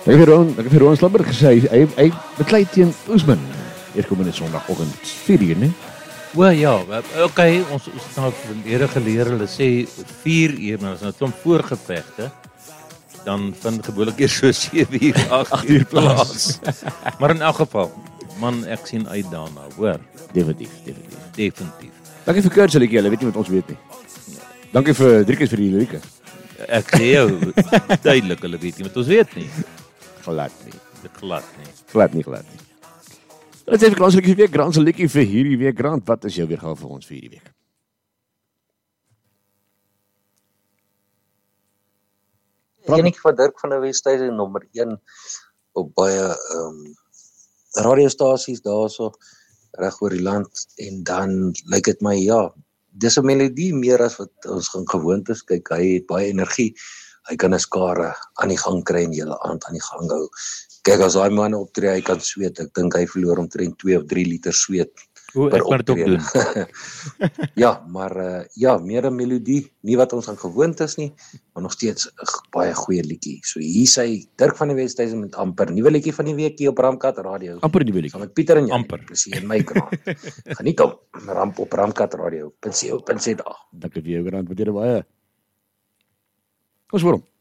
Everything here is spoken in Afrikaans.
Ek het vir Ron Slapper gesê, hy beklei teen Oesman. Eerskomende Sondagoggend 4:00, né? O ja, okay, ons het nou verlede geleer, hulle sê 4:00, maar as nou klomp voorgevegte, dan vind gewoonlik eers so 7:00, 8:00 plaas. Maar in elk geval, man, ek sien uit daarna, hoor. Definitief. Dankie vir Kurt se liedjie, hulle weet nie wat ons weet nie. Dankie vir Driekus vir die lirieke. Ek sê jou, duidelik, hulle weet nie wat ons weet nie. Glad nie. Glad nie. Dit is 'n klas liedjie vir week, Grant se liedjie vir hierdie week. Grant, wat is jou weergawe vir ons vir hierdie week? Enetjie van Dirk van der Westhuizen, nommer 1 op baie radiostasies daarso reg oor die land, en dan lyk dit my, ja, dis 'n melodie meer as wat ons gewoond is. Kyk, hy het baie energie, hy kan 'n skare aan die gang kry en die hele aand aan die gang hou. Kyk, as daai man optree, hy kan sweet, ek dink hy verloor omtrent 2 of 3 liter sweet per Ek kan dit ook doen. Ja, maar ja, meer 'n melodie, nie wat ons aan gewoond is nie, maar nog steeds 'n baie goeie liedjie. So hier sy Dirk van der Westhuizen met Amper, nuwe liedjie van die week hier op Ramkat Radio. Amper die liedjie. Saam met Pieter en Jan. Amper. Presies in my kraan. Geniet hom op Ramkat Radio. .co.za. Dankie vir jou, Grant, wat jy baie. Ons hoor hom.